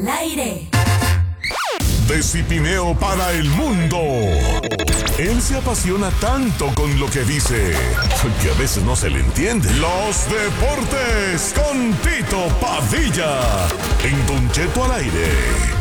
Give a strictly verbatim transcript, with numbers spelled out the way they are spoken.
Al aire. De Cipineo para el mundo. Él se apasiona tanto con lo que dice que a veces no se le entiende. Los deportes con Tito Padilla en Don Cheto al aire.